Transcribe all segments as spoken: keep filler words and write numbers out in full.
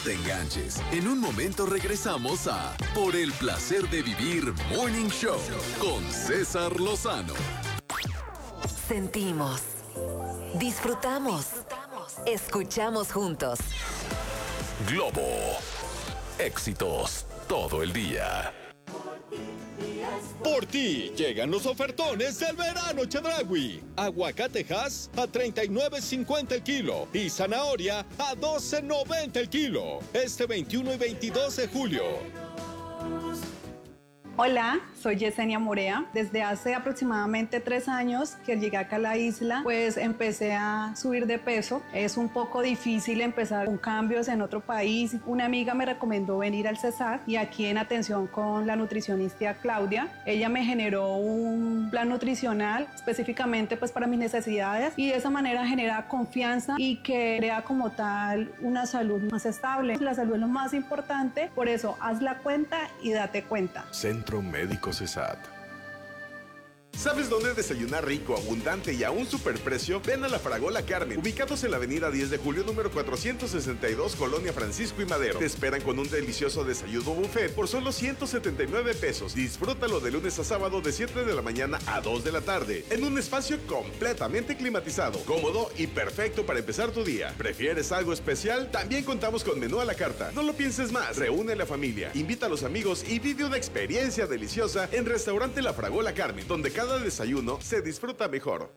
te enganches. En un momento regresamos a Por el placer de vivir Morning Show con César Lozano. Sentimos, disfrutamos, escuchamos juntos. Globo. Éxitos todo el día. Por ti llegan los ofertones del verano Chedraui. Aguacate Hass a treinta y nueve cincuenta el kilo y zanahoria a doce noventa el kilo. Este veintiuno y veintidós de julio. Hola, soy Yesenia Morea. Desde hace aproximadamente tres años que llegué acá a la isla, pues empecé a subir de peso. Es un poco difícil empezar con cambios en otro país. Una amiga me recomendó venir al Cesar y aquí en atención con la nutricionista Claudia, ella me generó un plan nutricional específicamente pues para mis necesidades y de esa manera genera confianza y que crea como tal una salud más estable. La salud es lo más importante, por eso haz la cuenta y date cuenta. Centro Médico CESAT. ¿Sabes dónde desayunar rico, abundante y a un superprecio? Ven a La Fragola Carmen, ubicados en la avenida diez de julio, número cuatrocientos sesenta y dos, Colonia Francisco y Madero. Te esperan con un delicioso desayuno buffet por solo ciento setenta y nueve pesos. Disfrútalo de lunes a sábado de siete de la mañana a dos de la tarde, en un espacio completamente climatizado, cómodo y perfecto para empezar tu día. ¿Prefieres algo especial? También contamos con menú a la carta. No lo pienses más, reúne a la familia, invita a los amigos y vive una experiencia deliciosa en Restaurante La Fragola Carmen, donde cada desayuno se disfruta mejor.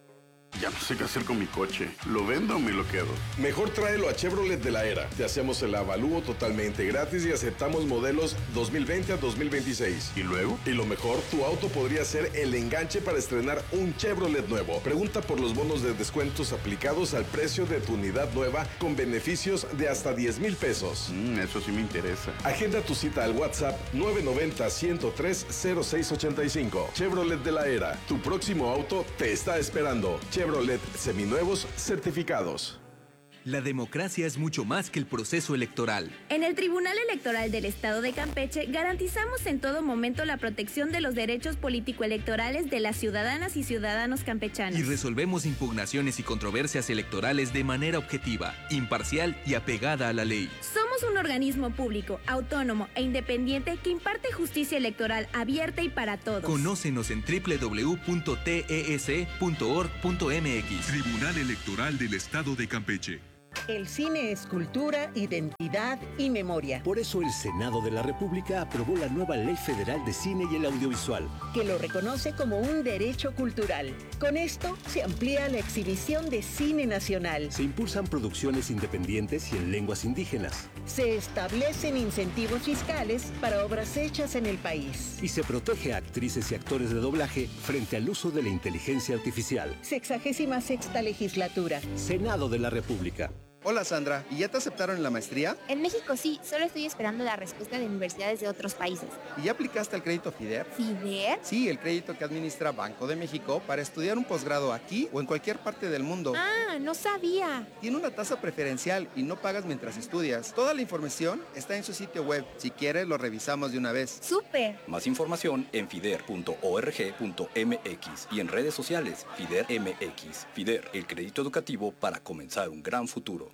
Ya no sé qué hacer con mi coche. ¿Lo vendo o me lo quedo? Mejor tráelo a Chevrolet de la Era. Te hacemos el avalúo totalmente gratis y aceptamos modelos dos mil veinte a dos mil veintiséis. ¿Y luego? Y lo mejor, tu auto podría ser el enganche para estrenar un Chevrolet nuevo. Pregunta por los bonos de descuentos aplicados al precio de tu unidad nueva con beneficios de hasta diez mil pesos. Mm, eso sí me interesa. Agenda tu cita al WhatsApp nueve nueve cero, ciento tres, cero seis ochenta y cinco. Chevrolet de la Era. Tu próximo auto te está esperando. Chevrolet seminuevos certificados. La democracia es mucho más que el proceso electoral. En el Tribunal Electoral del Estado de Campeche garantizamos en todo momento la protección de los derechos político-electorales de las ciudadanas y ciudadanos campechanos. Y resolvemos impugnaciones y controversias electorales de manera objetiva, imparcial y apegada a la ley. Somos un organismo público, autónomo e independiente que imparte justicia electoral abierta y para todos. Conócenos en doble u doble u doble u punto t e e c punto org punto m x. Tribunal Electoral del Estado de Campeche. El cine es cultura, identidad y memoria. Por eso el Senado de la República aprobó la nueva Ley Federal de Cine y el Audiovisual, que lo reconoce como un derecho cultural. Con esto se amplía la exhibición de cine nacional. Se impulsan producciones independientes y en lenguas indígenas. Se establecen incentivos fiscales para obras hechas en el país. Y se protege a actrices y actores de doblaje frente al uso de la inteligencia artificial. Sexagésima sexta legislatura. Senado de la República. Hola Sandra, ¿y ya te aceptaron en la maestría? En México sí, solo estoy esperando la respuesta de universidades de otros países. ¿Y ya aplicaste al crédito FIDER? ¿FIDER? Sí, el crédito que administra Banco de México para estudiar un posgrado aquí o en cualquier parte del mundo. Ah, no sabía. Tiene una tasa preferencial y no pagas mientras estudias. Toda la información está en su sitio web. Si quieres, lo revisamos de una vez. ¡Súper! Más información en fider punto org punto m x y en redes sociales FIDER M X. FIDER, el crédito educativo para comenzar un gran futuro.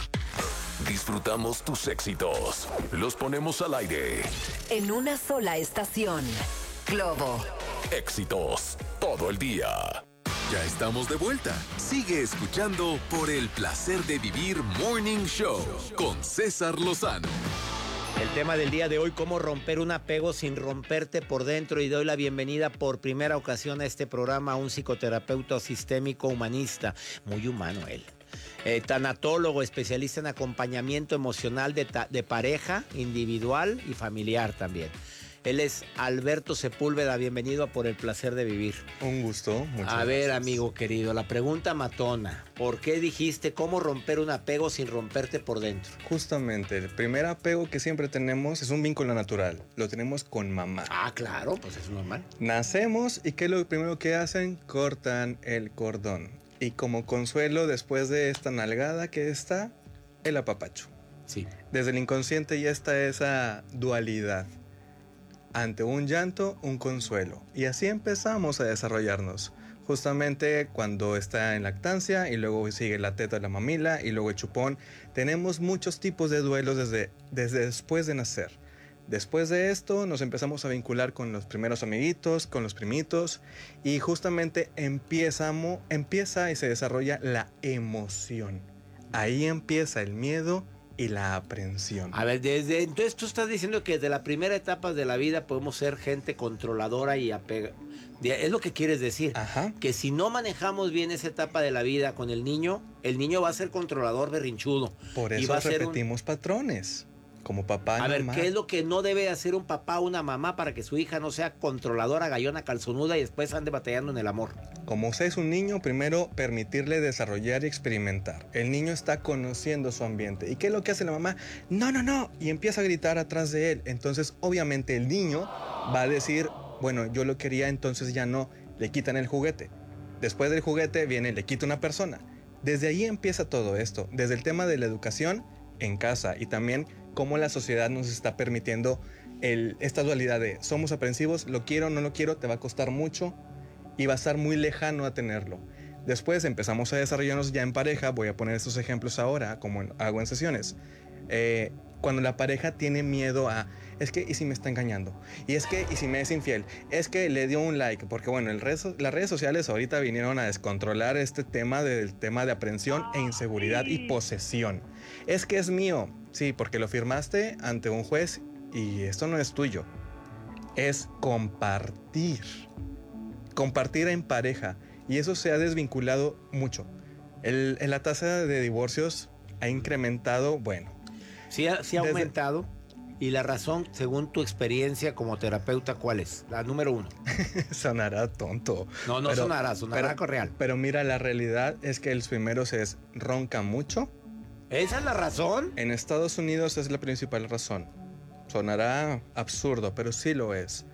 Disfrutamos tus éxitos. Los ponemos al aire. En una sola estación. Globo. Éxitos todo el día. Ya estamos de vuelta. Sigue escuchando Por el placer de vivir Morning Show con César Lozano. El tema del día de hoy, cómo romper un apego sin romperte por dentro, y doy la bienvenida por primera ocasión a este programa a un psicoterapeuta sistémico humanista, muy humano él. Eh, tanatólogo, especialista en acompañamiento emocional de, ta- de pareja, individual y familiar también. Él es Alberto Sepúlveda, bienvenido a Por el placer de vivir. Un gusto, muchas A ver, gracias. amigo querido, la pregunta matona. ¿Por qué dijiste cómo romper un apego sin romperte por dentro? Justamente, el primer apego que siempre tenemos es un vínculo natural. Lo tenemos con mamá. Ah, claro, pues es normal. Nacemos y ¿qué es lo primero que hacen? Cortan el cordón. Y como consuelo, después de esta nalgada que está, el apapacho. Sí. Desde el inconsciente ya está esa dualidad. Ante un llanto, un consuelo. Y así empezamos a desarrollarnos. justamente cuando está en lactancia y luego sigue la teta de la mamila y luego el chupón. Tenemos muchos tipos de duelos desde, desde después de nacer. Después de esto nos empezamos a vincular con los primeros amiguitos, con los primitos y justamente empiezamos, empieza y se desarrolla la emoción. Ahí empieza el miedo y la aprensión. A ver, desde entonces tú estás diciendo que desde la primera etapa de la vida podemos ser gente controladora y apegada. Es lo que quieres decir. Ajá. Que si no manejamos bien esa etapa de la vida con el niño, el niño va a ser controlador, berrinchudo. Por y eso va a ser repetimos un... patrones. Como papá y A ver, mamá. ¿qué es lo que no debe hacer un papá o una mamá para que su hija no sea controladora, gallona, calzonuda y después ande batallando en el amor? Como usted es un niño, primero permitirle desarrollar y experimentar. El niño está conociendo su ambiente. ¿Y qué es lo que hace la mamá? No, no, no. Y empieza a gritar atrás de él. Entonces, obviamente, el niño va a decir, bueno, yo lo quería, entonces ya no. Le quitan el juguete. Después del juguete viene, le quita una persona. Desde ahí empieza todo esto. Desde el tema de la educación en casa y también cómo la sociedad nos está permitiendo el, esta dualidad de somos aprensivos, lo quiero, no lo quiero, te va a costar mucho y va a estar muy lejano a tenerlo. Después empezamos a desarrollarnos ya en pareja, voy a poner estos ejemplos ahora, como en, hago en sesiones. Eh, cuando la pareja tiene miedo a, es que, ¿y si me está engañando? Y es que, ¿y si me es infiel? Es que le dio un like, porque bueno, el red, las redes sociales ahorita vinieron a descontrolar este tema del tema de aprensión e inseguridad y posesión. Es que es mío. Sí, porque lo firmaste ante un juez y esto no es tuyo. Es compartir. Compartir en pareja. Y eso se ha desvinculado mucho. El, la tasa de divorcios ha incrementado, bueno. Sí ha, sí ha desde... aumentado. Y la razón, según tu experiencia como terapeuta, ¿cuál es? La número uno. Sonará tonto. No, no pero, sonará, sonará pero, real. Pero mira, la realidad es que los primeros es ronca mucho. ¿Esa es la razón? En Estados Unidos es la principal razón. Sonará absurdo, pero sí lo es.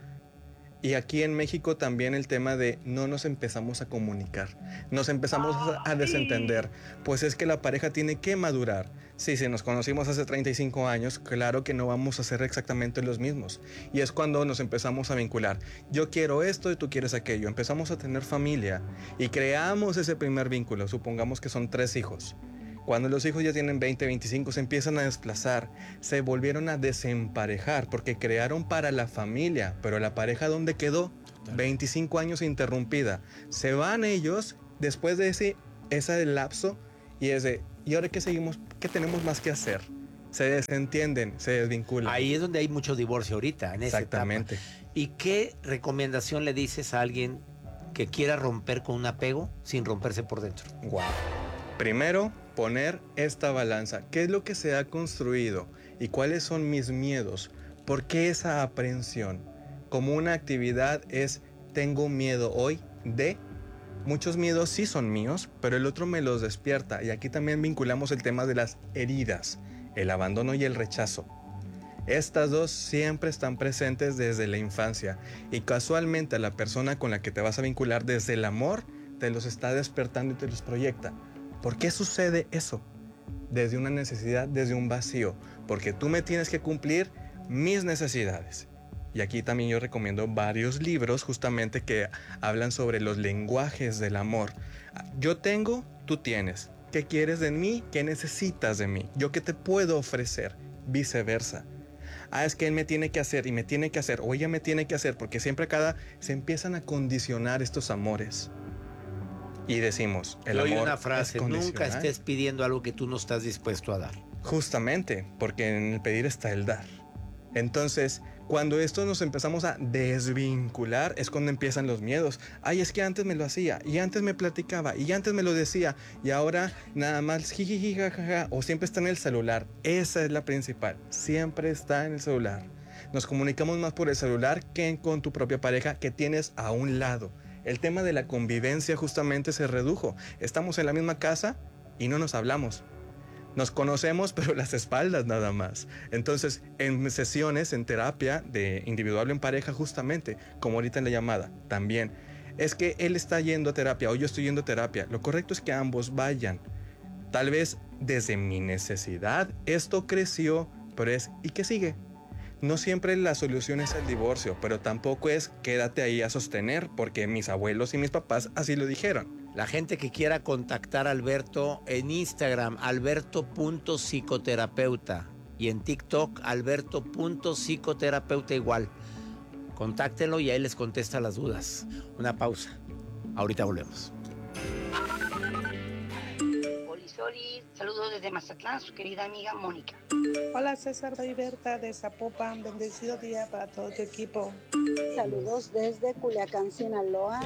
Y aquí en México también el tema de no nos empezamos a comunicar, nos empezamos a desentender, pues es que la pareja tiene que madurar. Sí, si nos conocimos hace treinta y cinco años, claro que no vamos a ser exactamente los mismos. Y es cuando nos empezamos a vincular. Yo quiero esto y tú quieres aquello. Empezamos a tener familia y creamos ese primer vínculo. Supongamos que son tres hijos. Cuando los hijos ya tienen veinte, veinticinco, se empiezan a desplazar, se volvieron a desemparejar porque crearon para la familia, pero la pareja ¿dónde quedó? veinticinco años interrumpida. Se van ellos después de ese, ese lapso y es de, ¿y ahora qué seguimos? ¿Qué tenemos más que hacer? Se desentienden, se desvinculan. Ahí es donde hay mucho divorcio ahorita, en esa Exactamente. etapa. ¿Y qué recomendación le dices a alguien que quiera romper con un apego sin romperse por dentro? Wow. Primero, poner esta balanza. ¿Qué es lo que se ha construido? ¿Y cuáles son mis miedos? ¿Por qué esa aprensión? Como una actividad es, tengo miedo hoy de... Muchos miedos sí son míos, pero el otro me los despierta. Y aquí también vinculamos el tema de las heridas, el abandono y el rechazo. Estas dos siempre están presentes desde la infancia. Y casualmente a la persona con la que te vas a vincular desde el amor, te los está despertando y te los proyecta. ¿Por qué sucede eso? Desde una necesidad, desde un vacío. Porque tú me tienes que cumplir mis necesidades. Y aquí también yo recomiendo varios libros justamente que hablan sobre los lenguajes del amor. Yo tengo, tú tienes. ¿Qué quieres de mí? ¿Qué necesitas de mí? ¿Yo qué te puedo ofrecer? Viceversa. Ah, es que él me tiene que hacer y me tiene que hacer o ella me tiene que hacer porque siempre cada se empiezan a condicionar estos amores. Y decimos, el Yo amor oí una frase, es nunca estés pidiendo algo que tú no estás dispuesto a dar. Justamente, porque en el pedir está el dar. Entonces, cuando esto nos empezamos a desvincular, es cuando empiezan los miedos. Ay, es que antes me lo hacía, y antes me platicaba, y antes me lo decía, y ahora nada más jijiji, jajaja, o siempre está en el celular. Esa es la principal, siempre está en el celular. Nos comunicamos más por el celular que con tu propia pareja que tienes a un lado. El tema de la convivencia justamente se redujo. Estamos en la misma casa y no nos hablamos. Nos conocemos, pero las espaldas nada más. Entonces, en sesiones, en terapia de individual o en pareja, justamente, como ahorita en la llamada, también, es que él está yendo a terapia o yo estoy yendo a terapia. Lo correcto es que ambos vayan. Tal vez desde mi necesidad, esto creció, pero es, ¿y qué sigue? No siempre la solución es el divorcio, pero tampoco es quédate ahí a sostener, porque mis abuelos y mis papás así lo dijeron. La gente que quiera contactar a Alberto en Instagram, alberto punto psicoterapeuta, y en TikTok, alberto punto psicoterapeuta igual. Contáctenlo y ahí les contesta las dudas. Una pausa. Ahorita volvemos. Oli, saludos desde Mazatlán, su querida amiga Mónica. Hola César, soy Berta de Zapopan, bendecido día para todo tu equipo. Saludos desde Culiacán, Sinaloa.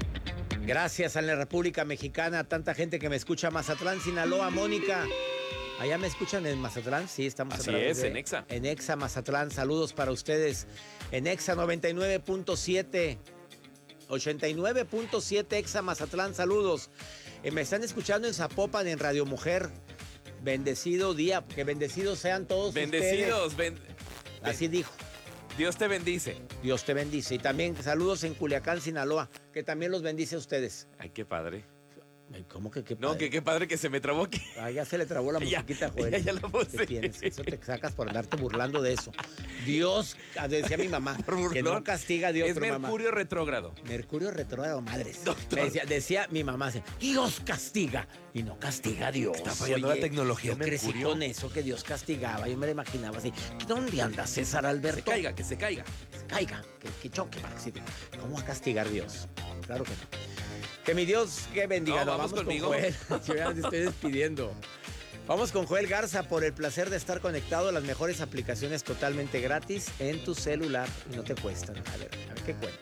Gracias a la República Mexicana, tanta gente que me escucha. Mazatlán, Sinaloa, Mónica. ¿Allá me escuchan en Mazatlán? Sí, estamos Así a través es, de, en Exa. En Exa, Mazatlán, saludos para ustedes. En Exa noventa y nueve punto siete, ochenta y nueve punto siete Exa Mazatlán, saludos. Eh, me están escuchando en Zapopan, en Radio Mujer. Bendecido día, que bendecidos sean todos Bendecidos, ben... Así dijo. Dios te bendice. Dios te bendice. Y también saludos en Culiacán, Sinaloa, que también los bendice a ustedes. Ay, qué padre. ¿Cómo que qué padre? No, que qué padre que se me trabó aquí. Ah, ya se le trabó la musiquita, Joel. Ya, ya la puse. ¿Qué tienes? Eso te sacas por andarte burlando de eso. Dios, decía mi mamá, que no castiga a Dios. Es Mercurio mamá. retrógrado. Mercurio retrógrado, madres. Doctor. Decía, decía mi mamá, Dios castiga y no castiga a Dios. Está fallando la tecnología, Yo crecí Mercurio. con eso, que Dios castigaba. Yo me lo imaginaba así. ¿Dónde anda César Alberto? Que se caiga, que se caiga. Que se caiga, que, que choque. Para que se... ¿Cómo va a castigar Dios? Claro que no. Que mi Dios que bendiga. No, No, vamos vamos conmigo. con Joel. Yo ya me estoy despidiendo. Vamos con Joel Garza por el placer de estar conectado a las mejores aplicaciones totalmente gratis en tu celular y no te cuestan. A ver, a ver qué cuenta.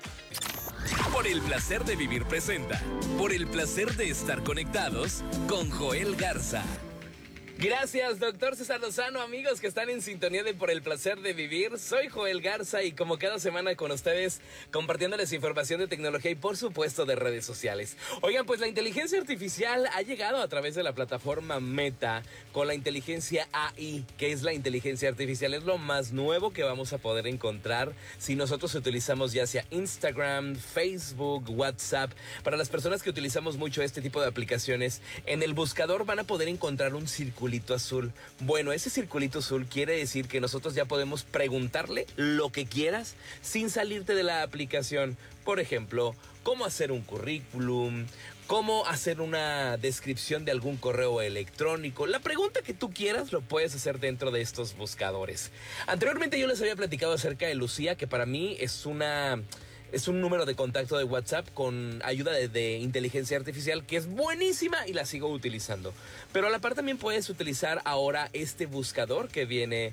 Por el placer de vivir presenta. Por el placer de estar conectados con Joel Garza. Gracias, doctor César Lozano, amigos que están en sintonía de Por el Placer de Vivir. Soy Joel Garza y como cada semana con ustedes, compartiéndoles información de tecnología y por supuesto de redes sociales. Oigan, pues la inteligencia artificial ha llegado a través de la plataforma Meta con la inteligencia A I, que es la inteligencia artificial. Es lo más nuevo que vamos a poder encontrar si nosotros utilizamos ya sea Instagram, Facebook, WhatsApp. Para las personas que utilizamos mucho este tipo de aplicaciones, en el buscador van a poder encontrar un circulito azul. Bueno, ese circulito azul quiere decir que nosotros ya podemos preguntarle lo que quieras sin salirte de la aplicación. Por ejemplo, cómo hacer un currículum, cómo hacer una descripción de algún correo electrónico. La pregunta que tú quieras lo puedes hacer dentro de estos buscadores. Anteriormente yo les había platicado acerca de Lucía, que para mí es una... Es un número de contacto de WhatsApp con ayuda de, de inteligencia artificial que es buenísima y la sigo utilizando. Pero a la par también puedes utilizar ahora este buscador que viene